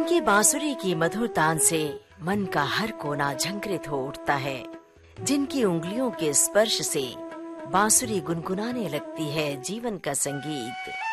जिनकी बांसुरी की मधुर तान से मन का हर कोना झंकृत हो उठता है, जिनकी उंगलियों के स्पर्श से बांसुरी गुनगुनाने लगती है जीवन का संगीत।